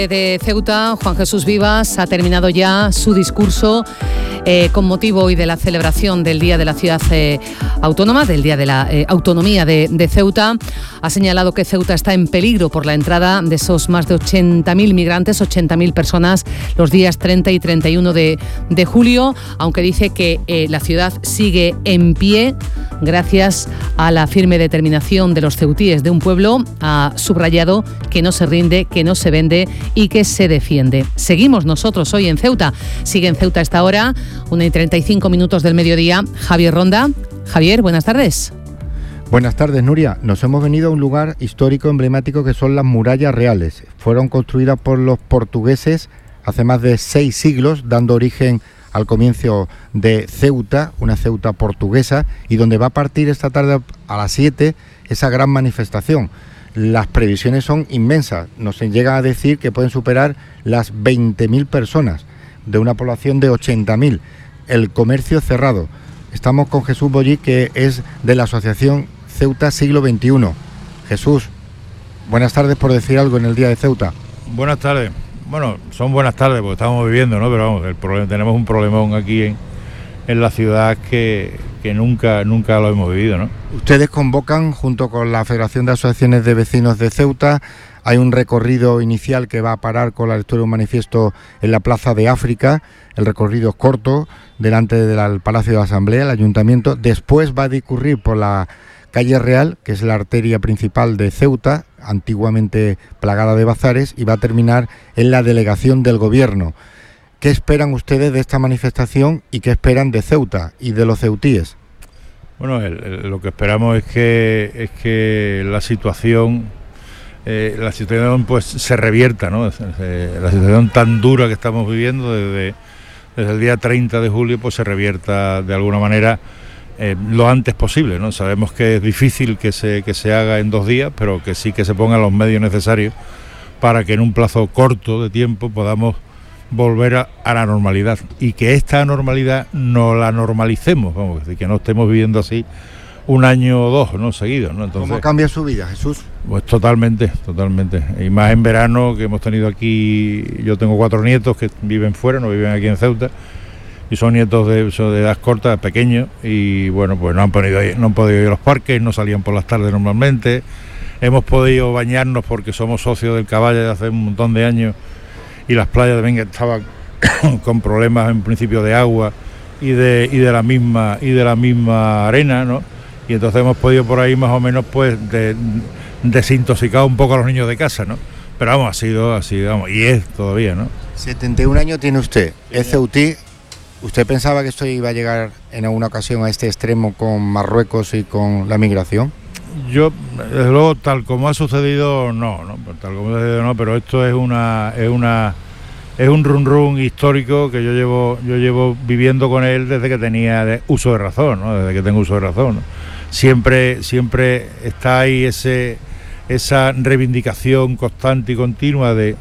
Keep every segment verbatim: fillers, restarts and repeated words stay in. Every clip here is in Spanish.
De Ceuta, Juan Jesús Vivas ha terminado ya su discurso eh, con motivo hoy de la celebración del Día de la Ciudad eh, Autónoma, del Día de la eh, Autonomía de, de Ceuta. Ha señalado que Ceuta está en peligro por la entrada de esos más de ochenta mil migrantes, ochenta mil personas, los días treinta y treinta y uno de, de julio, aunque dice que eh, la ciudad sigue en pie gracias a la firme determinación de los ceutíes de un pueblo. Ha subrayado que no se rinde, que no se vende y que se defiende. Seguimos nosotros hoy en Ceuta. Sigue en Ceuta a esta hora, una y treinta y cinco minutos del mediodía, Javier Ronda. Javier, buenas tardes. Buenas tardes, Nuria. Nos hemos venido a un lugar histórico emblemático que son las murallas reales. Fueron construidas por los portugueses hace más de seis siglos, dando origen al comienzo de Ceuta, una Ceuta portuguesa, y donde va a partir esta tarde a las siete esa gran manifestación. Las previsiones son inmensas, nos llegan a decir que pueden superar las veinte mil personas de una población de ochenta mil. El comercio cerrado. Estamos con Jesús Bollí, que es de la asociación Ceuta Siglo veintiuno. Jesús, buenas tardes por decir algo en el Día de Ceuta. Buenas tardes. Bueno, son buenas tardes porque estamos viviendo, ¿no? Pero vamos, el problema, tenemos un problemón aquí en, en la ciudad que, que nunca, nunca lo hemos vivido, ¿no? Ustedes convocan, junto con la Federación de Asociaciones de Vecinos de Ceuta, hay un recorrido inicial que va a parar con la lectura de un manifiesto en la Plaza de África. El recorrido es corto, delante del Palacio de la Asamblea, el Ayuntamiento. Después va a discurrir por la calle Real, que es la arteria principal de Ceuta, antiguamente plagada de bazares, y va a terminar en la delegación del Gobierno. ¿Qué esperan ustedes de esta manifestación y qué esperan de Ceuta y de los ceutíes? Bueno, el, el, lo que esperamos es que es que la situación eh, la situación pues se revierta, ¿no? Eh, la situación tan dura que estamos viviendo desde, desde el día treinta de julio pues se revierta de alguna manera eh, lo antes posible, ¿no? Sabemos que es difícil que se que se haga en dos días, pero que sí que se pongan los medios necesarios para que en un plazo corto de tiempo podamos volver a, a la normalidad, y que esta normalidad no la normalicemos, vamos, que no estemos viviendo así un año o dos, ¿no? Seguidos, ¿no? Entonces, ¿cómo cambia su vida, Jesús? Pues totalmente, totalmente, y más en verano, que hemos tenido aquí. Yo tengo cuatro nietos que viven fuera, no viven aquí en Ceuta, y son nietos de, son de edad corta, pequeños, y bueno, pues no han podido ir, no han podido ir a los parques, no salían por las tardes normalmente. Hemos podido bañarnos porque somos socios del Caballo de hace un montón de años, y las playas también estaban con problemas en principio de agua y de y de la misma y de la misma arena, ¿no? Y entonces hemos podido por ahí más o menos pues de, desintoxicar un poco a los niños de casa, ¿no? Pero vamos, ha sido así, vamos, y es todavía, ¿no? setenta y un años tiene usted, es ceutí. ¿Usted pensaba que esto iba a llegar en alguna ocasión a este extremo con Marruecos y con la migración? Yo, desde luego, tal como ha sucedido, no, no, tal como ha sucedido, no, pero esto es una, es una, es un run run histórico que yo llevo, yo llevo viviendo con él desde que tenía de uso de razón, ¿no? Desde que tengo uso de razón, ¿no? Siempre, siempre está ahí ese, esa reivindicación constante y continua de,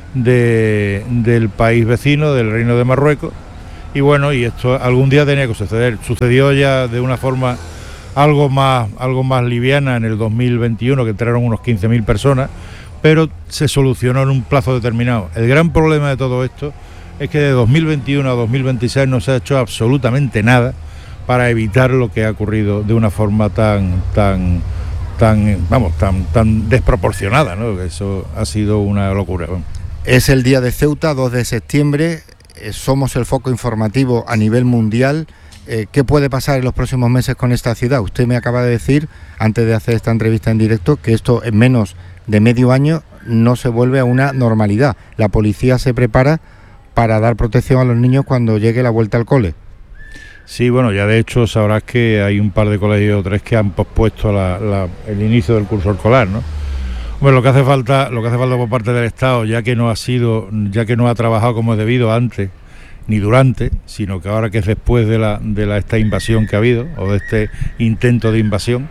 de, del país vecino, del Reino de Marruecos, y bueno, y esto algún día tenía que suceder. Sucedió ya de una forma algo más algo más liviana en el dos mil veintiuno, que entraron unos quince mil personas, pero se solucionó en un plazo determinado. El gran problema de todo esto es que de dos mil veintiuno a dos mil veintiséis no se ha hecho absolutamente nada para evitar lo que ha ocurrido de una forma tan tan tan vamos tan tan desproporcionada, ¿no? Eso ha sido una locura. Es el Día de Ceuta, dos de septiembre, somos el foco informativo a nivel mundial. Eh, ¿Qué puede pasar en los próximos meses con esta ciudad? Usted me acaba de decir, antes de hacer esta entrevista en directo, que esto en menos de medio año no se vuelve a una normalidad. La policía se prepara para dar protección a los niños cuando llegue la vuelta al cole. Sí, bueno, ya de hecho sabrás que hay un par de colegios o tres que han pospuesto la, la, el inicio del curso escolar, ¿no? Bueno, lo que hace falta, lo que hace falta por parte del Estado, ya que no ha sido, ya que no ha trabajado como es debido antes ni durante, sino que ahora que es después de la de la esta invasión que ha habido, o de este intento de invasión,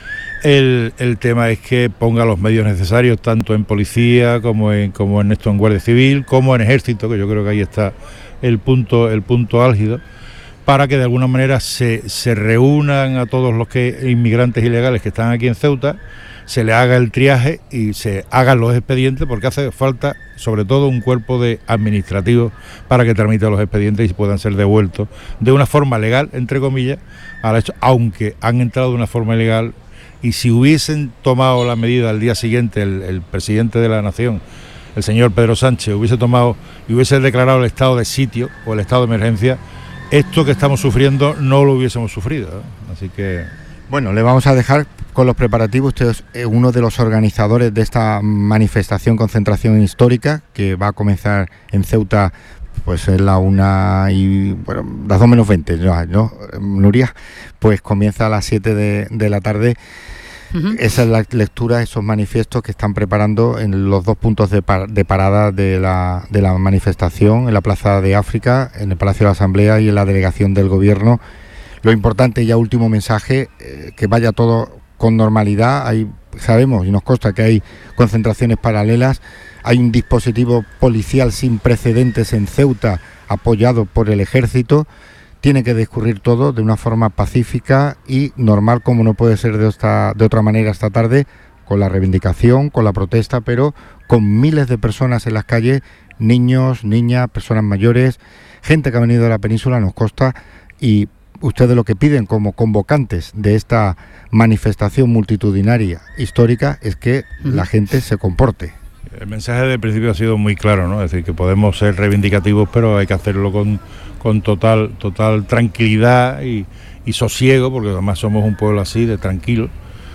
el, el tema es que ponga los medios necesarios, tanto en policía como en como en esto en Guardia Civil, como en Ejército, que yo creo que ahí está el punto el punto álgido, para que de alguna manera se, se reúnan a todos los que inmigrantes ilegales que están aquí en Ceuta, se le haga el triaje y se hagan los expedientes, porque hace falta sobre todo un cuerpo de administrativos para que tramite los expedientes y puedan ser devueltos de una forma legal, entre comillas, al hecho, aunque han entrado de una forma ilegal. Y si hubiesen tomado la medida al día siguiente, el, el presidente de la Nación, el señor Pedro Sánchez, hubiese tomado y hubiese declarado el estado de sitio o el estado de emergencia, esto que estamos sufriendo no lo hubiésemos sufrido, ¿eh? Así que... Bueno, le vamos a dejar con los preparativos. Usted es uno de los organizadores de esta manifestación, concentración histórica, que va a comenzar en Ceuta, pues en la una y, bueno, las dos menos veinte, ¿no? ¿no? Nuria, pues comienza a las siete de, de la tarde. Uh-huh. Esa es la lectura, esos manifiestos que están preparando en los dos puntos de, par, de parada de la, de la manifestación, en la Plaza de África, en el Palacio de la Asamblea y en la delegación del Gobierno. Lo importante, ya último mensaje, eh, que vaya todo con normalidad. Hay, sabemos y nos consta que hay concentraciones paralelas, hay un dispositivo policial sin precedentes en Ceuta apoyado por el ejército. Tiene que discurrir todo de una forma pacífica y normal, como no puede ser de, esta, de otra manera esta tarde, con la reivindicación, con la protesta, pero con miles de personas en las calles, niños, niñas, personas mayores, gente que ha venido de la península, nos consta, y ustedes lo que piden como convocantes de esta manifestación multitudinaria histórica es que uh-huh. la gente se comporte. El mensaje del principio ha sido muy claro, ¿no? Es decir, que podemos ser reivindicativos, pero hay que hacerlo con, con total, total tranquilidad y, y sosiego, porque además somos un pueblo así, de tranquilo.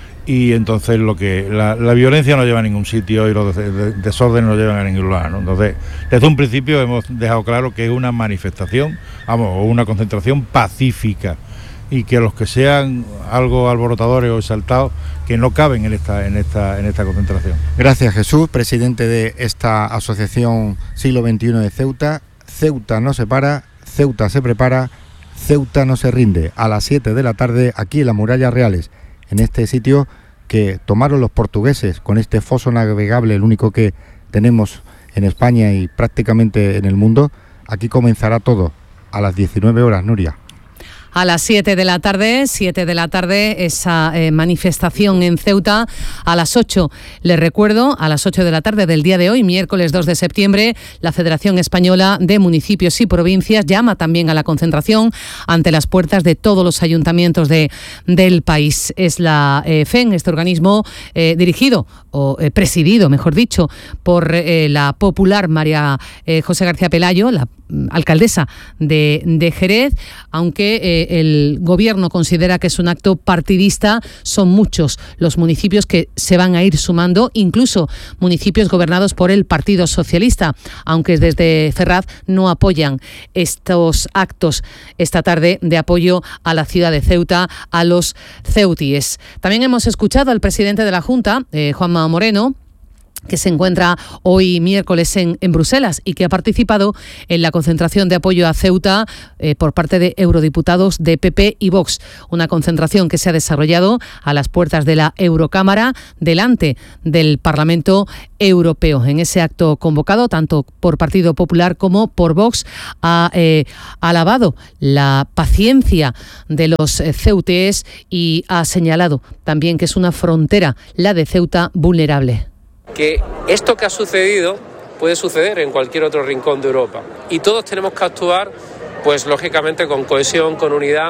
Y entonces lo que la, la violencia no lleva a ningún sitio y los des, des, desórdenes no llevan a ningún lugar, ¿no? Entonces, desde un principio hemos dejado claro que es una manifestación, vamos, o una concentración pacífica, y que los que sean algo alborotadores o exaltados, que no caben en esta, en esta, en esta concentración. Gracias, Jesús, presidente de esta asociación Siglo veintiuno de Ceuta. Ceuta no se para, Ceuta se prepara, Ceuta no se rinde. A las siete de la tarde, aquí en las Murallas Reales, en este sitio que tomaron los portugueses con este foso navegable, el único que tenemos en España y prácticamente en el mundo. Aquí comenzará todo a las diecinueve horas, Nuria. A las siete de la tarde, siete de la tarde, esa eh, manifestación en Ceuta. A las ocho, les recuerdo, a las ocho de la tarde del día de hoy, miércoles dos de septiembre, la Federación Española de Municipios y Provincias llama también a la concentración ante las puertas de todos los ayuntamientos de, del país. Es la eh, F E N, este organismo eh, dirigido, o eh, presidido, mejor dicho, por eh, la popular María eh, José García Pelayo, la alcaldesa de, de Jerez, aunque eh, el gobierno considera que es un acto partidista. Son muchos los municipios que se van a ir sumando, incluso municipios gobernados por el Partido Socialista, aunque desde Ferraz no apoyan estos actos esta tarde de apoyo a la ciudad de Ceuta, a los ceutíes. También hemos escuchado al presidente de la Junta, eh, Juanma Moreno, que se encuentra hoy miércoles en, en Bruselas y que ha participado en la concentración de apoyo a Ceuta eh, por parte de eurodiputados de P P y Vox. Una concentración que se ha desarrollado a las puertas de la Eurocámara, delante del Parlamento Europeo. En ese acto convocado, tanto por Partido Popular como por Vox, ha eh, alabado la paciencia de los eh, ceutíes y ha señalado también que es una frontera, la de Ceuta, vulnerable. Que esto que ha sucedido puede suceder en cualquier otro rincón de Europa y todos tenemos que actuar, pues lógicamente con cohesión, con unidad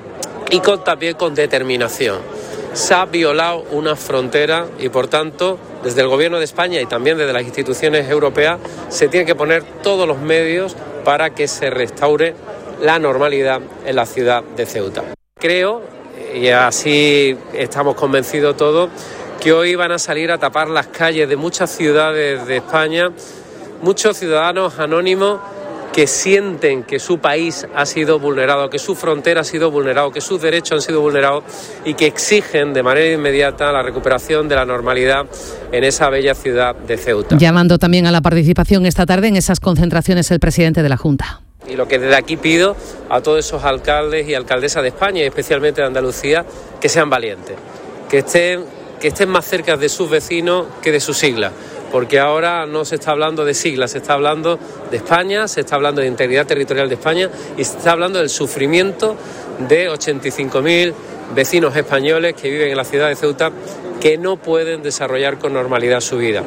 y con, también con determinación. Se ha violado una frontera y por tanto desde el Gobierno de España y también desde las instituciones europeas se tienen que poner todos los medios para que se restaure la normalidad en la ciudad de Ceuta. Creo, y así estamos convencidos todos, que hoy van a salir a tapar las calles de muchas ciudades de España, muchos ciudadanos anónimos que sienten que su país ha sido vulnerado, que su frontera ha sido vulnerado, que sus derechos han sido vulnerados y que exigen de manera inmediata la recuperación de la normalidad en esa bella ciudad de Ceuta. Llamando también a la participación esta tarde en esas concentraciones el presidente de la Junta. Y lo que desde aquí pido a todos esos alcaldes y alcaldesas de España y especialmente de Andalucía, que sean valientes, que estén que estén más cerca de sus vecinos que de sus siglas, porque ahora no se está hablando de siglas, se está hablando de España, se está hablando de integridad territorial de España y se está hablando del sufrimiento de ochenta y cinco mil vecinos españoles que viven en la ciudad de Ceuta, que no pueden desarrollar con normalidad su vida.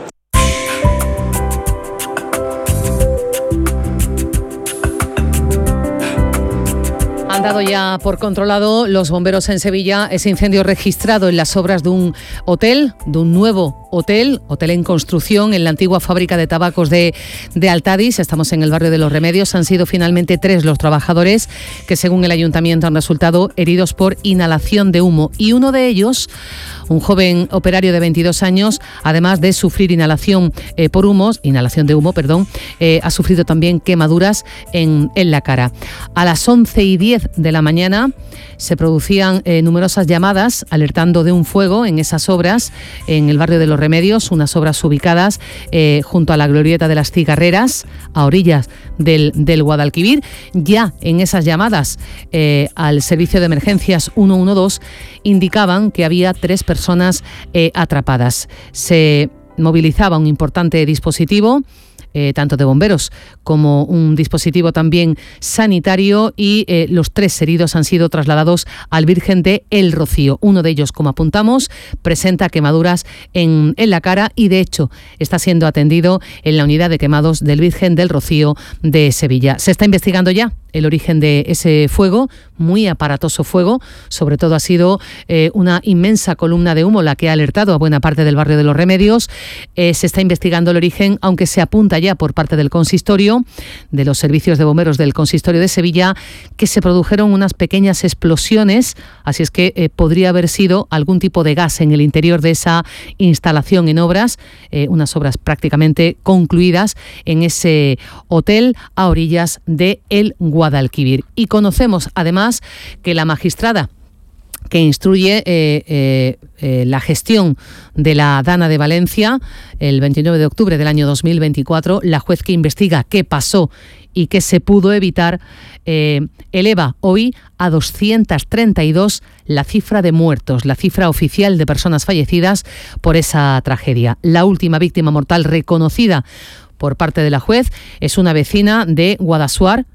Han dado ya por controlado los bomberos en Sevilla ese incendio registrado en las obras de un hotel, de un nuevo hotel, hotel en construcción en la antigua fábrica de tabacos de, de Altadis. Estamos en el barrio de Los Remedios. Han sido finalmente tres los trabajadores que, según el ayuntamiento, han resultado heridos por inhalación de humo. Y uno de ellos, un joven operario de veintidós años, además de sufrir inhalación eh, por humos, inhalación de humo, perdón, eh, ha sufrido también quemaduras en, en la cara. A las once y diez de la mañana se producían eh, numerosas llamadas alertando de un fuego en esas obras en el barrio de Los Remedios, unas obras ubicadas eh, junto a la glorieta de las Cigarreras, a orillas del, del Guadalquivir. Ya en esas llamadas eh, al servicio de emergencias ciento doce indicaban que había tres personas eh, atrapadas. Se movilizaba un importante dispositivo, Eh, tanto de bomberos como un dispositivo también sanitario, y eh, los tres heridos han sido trasladados al Virgen de El Rocío. Uno de ellos, como apuntamos, presenta quemaduras en, en la cara y de hecho está siendo atendido en la unidad de quemados del Virgen del Rocío de Sevilla. Se está investigando ya el origen de ese fuego, muy aparatoso fuego, sobre todo ha sido eh, una inmensa columna de humo la que ha alertado a buena parte del barrio de Los Remedios. Eh, se está investigando el origen, aunque se apunta ya por parte del consistorio, de los servicios de bomberos del consistorio de Sevilla, que se produjeron unas pequeñas explosiones, así es que eh, podría haber sido algún tipo de gas en el interior de esa instalación en obras, eh, unas obras prácticamente concluidas en ese hotel a orillas de El Guadalquivir. Y conocemos además que la magistrada que instruye eh, eh, eh, la gestión de la Dana de Valencia, el veintinueve de octubre del año dos mil veinticuatro, la juez que investiga qué pasó y qué se pudo evitar, eh, eleva hoy a doscientos treinta y dos la cifra de muertos, la cifra oficial de personas fallecidas por esa tragedia. La última víctima mortal reconocida por parte de la juez es una vecina de Guadassuar,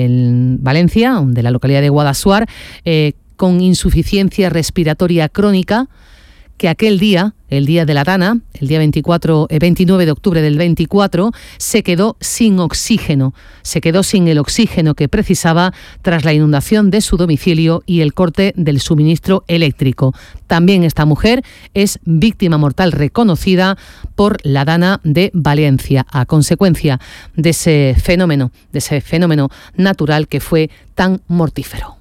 en Valencia, de la localidad de Guadassuar, eh, con insuficiencia respiratoria crónica, que aquel día, el día de la Dana, el día veinticuatro, eh, veintinueve de octubre del veinticuatro, se quedó sin oxígeno, se quedó sin el oxígeno que precisaba tras la inundación de su domicilio y el corte del suministro eléctrico. También esta mujer es víctima mortal reconocida por la Dana de Valencia, a consecuencia de ese fenómeno, de ese fenómeno natural que fue tan mortífero.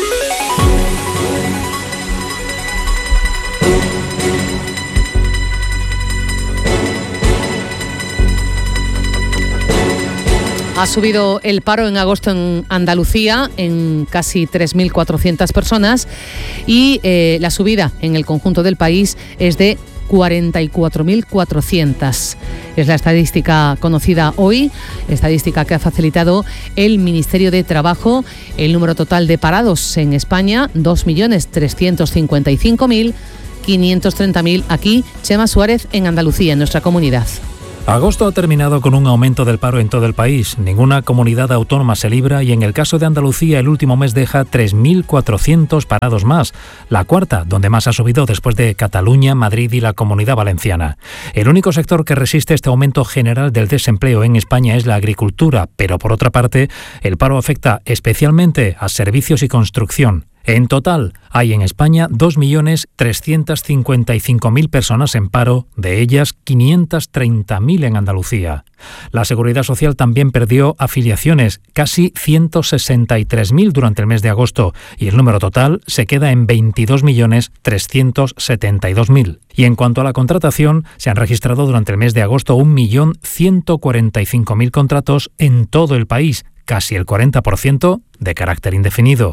Ha subido el paro en agosto en Andalucía en casi tres mil cuatrocientas personas y eh, la subida en el conjunto del país es de cuarenta y cuatro mil cuatrocientas. Es la estadística conocida hoy, estadística que ha facilitado el Ministerio de Trabajo. El número total de parados en España, dos millones trescientos cincuenta y cinco mil quinientos treinta aquí. Chema Suárez en Andalucía, en nuestra comunidad. Agosto ha terminado con un aumento del paro en todo el país. Ninguna comunidad autónoma se libra y en el caso de Andalucía el último mes deja tres mil cuatrocientos parados más. La cuarta, donde más ha subido después de Cataluña, Madrid y la Comunidad Valenciana. El único sector que resiste este aumento general del desempleo en España es la agricultura, pero por otra parte el paro afecta especialmente a servicios y construcción. En total, hay en España dos millones trescientos cincuenta y cinco mil personas en paro, de ellas quinientos treinta mil en Andalucía. La Seguridad Social también perdió afiliaciones, casi ciento sesenta y tres mil durante el mes de agosto, y el número total se queda en veintidós millones trescientos setenta y dos mil. Y en cuanto a la contratación, se han registrado durante el mes de agosto un millón ciento cuarenta y cinco mil contratos en todo el país, casi el cuarenta por ciento de carácter indefinido.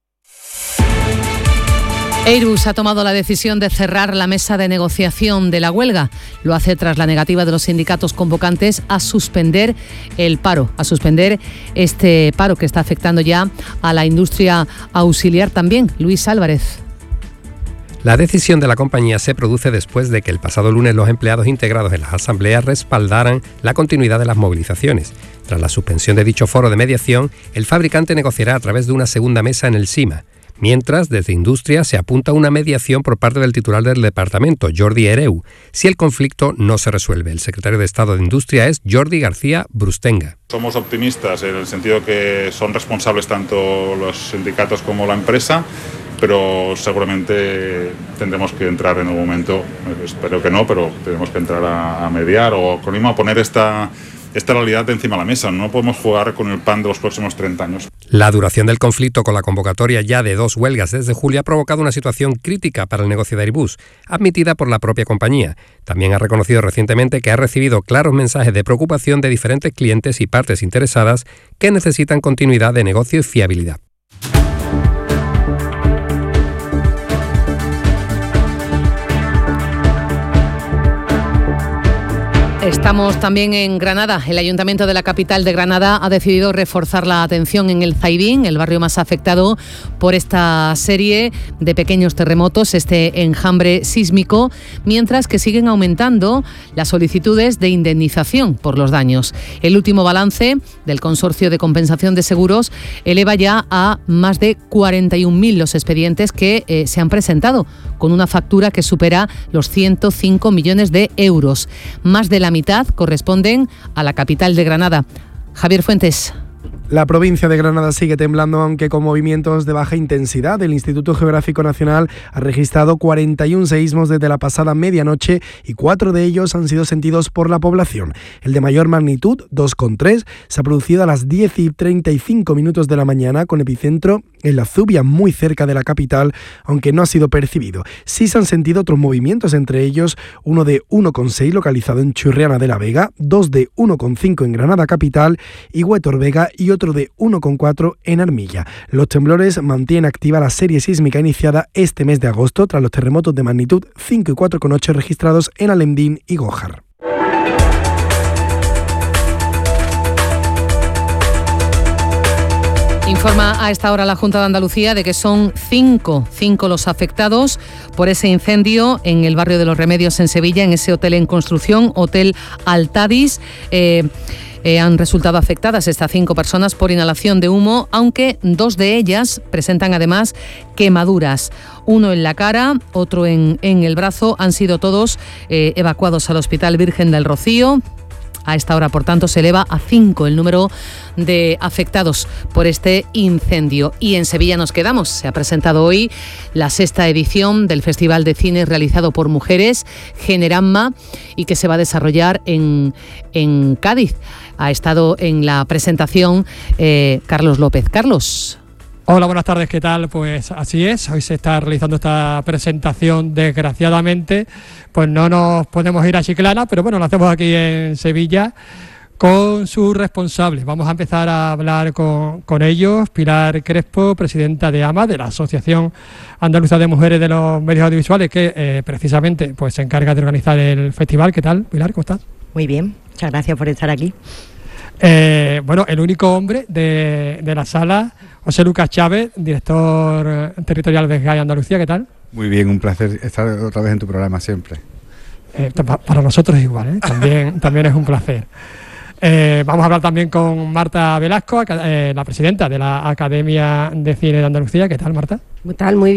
Airbus ha tomado la decisión de cerrar la mesa de negociación de la huelga. Lo hace tras la negativa de los sindicatos convocantes a suspender el paro, a suspender este paro que está afectando ya a la industria auxiliar también. Luis Álvarez. La decisión de la compañía se produce después de que el pasado lunes los empleados integrados en las asambleas respaldaran la continuidad de las movilizaciones. Tras la suspensión de dicho foro de mediación, el fabricante negociará a través de una segunda mesa en el SIMA. Mientras, desde Industria se apunta a una mediación por parte del titular del departamento, Jordi Hereu, si el conflicto no se resuelve. El secretario de Estado de Industria es Jordi García Brustenga. Somos optimistas en el sentido que son responsables tanto los sindicatos como la empresa, pero seguramente tendremos que entrar en un momento, espero que no, pero tenemos que entrar a, a mediar o con a poner esta... esta realidad encima de la mesa. No podemos jugar con el pan de los próximos treinta años. La duración del conflicto con la convocatoria ya de dos huelgas desde julio ha provocado una situación crítica para el negocio de Airbus, admitida por la propia compañía. También ha reconocido recientemente que ha recibido claros mensajes de preocupación de diferentes clientes y partes interesadas que necesitan continuidad de negocio y fiabilidad. Estamos también en Granada. El Ayuntamiento de la capital de Granada ha decidido reforzar la atención en el Zaidín, el barrio más afectado por esta serie de pequeños terremotos, este enjambre sísmico, mientras que siguen aumentando las solicitudes de indemnización por los daños. El último balance del Consorcio de Compensación de Seguros eleva ya a más de cuarenta y un mil los expedientes que eh, se han presentado, con una factura que supera los ciento cinco millones de euros. Más de la mitad corresponden a la capital de Granada. Javier Fuentes. La provincia de Granada sigue temblando, aunque con movimientos de baja intensidad. El Instituto Geográfico Nacional ha registrado cuarenta y un seísmos desde la pasada medianoche y cuatro de ellos han sido sentidos por la población. El de mayor magnitud, dos coma tres, se ha producido a las diez y treinta y cinco minutos de la mañana, con epicentro en la Zubia, muy cerca de la capital, aunque no ha sido percibido. Sí se han sentido otros movimientos, entre ellos uno de uno coma seis localizado en Churriana de la Vega, dos de uno coma cinco en Granada capital y Huétor Vega y otro de uno coma cuatro en Armilla. Los temblores mantienen activa la serie sísmica iniciada este mes de agosto tras los terremotos de magnitud cinco y cuatro coma ocho registrados en Alendín y Gójar. Informa a esta hora la Junta de Andalucía de que son cinco, cinco los afectados por ese incendio en el barrio de Los Remedios en Sevilla, en ese hotel en construcción, Hotel Altadis. Eh, eh, han resultado afectadas estas cinco personas por inhalación de humo, aunque dos de ellas presentan además quemaduras. Uno en la cara, otro en, en el brazo. Han sido todos eh, evacuados al Hospital Virgen del Rocío. A esta hora, por tanto, se eleva a cinco el número de afectados por este incendio. Y en Sevilla nos quedamos. Se ha presentado hoy la sexta edición del Festival de Cine realizado por mujeres, Generamma, y que se va a desarrollar en, en Cádiz. Ha estado en la presentación eh, Carlos López. Carlos. Hola, buenas tardes, ¿qué tal? Pues así es, hoy se está realizando esta presentación. Desgraciadamente, pues no nos podemos ir a Chiclana, pero bueno, lo hacemos aquí en Sevilla con sus responsables. Vamos a empezar a hablar con, con ellos. Pilar Crespo, presidenta de AMA, de la Asociación Andaluza de Mujeres de los Medios Audiovisuales, que eh, precisamente pues se encarga de organizar el festival. ¿Qué tal, Pilar? ¿Cómo estás? Muy bien, muchas gracias por estar aquí. Eh, bueno, el único hombre de, de la sala, José Lucas Chávez, director territorial de S G A I Andalucía, ¿qué tal? Muy bien, un placer estar otra vez en tu programa siempre. Eh, para nosotros igual, ¿eh? también, también es un placer. Eh, vamos a hablar también con Marta Velasco, eh, la presidenta de la Academia de Cine de Andalucía. ¿Qué tal, Marta? ¿Qué tal? Muy bien.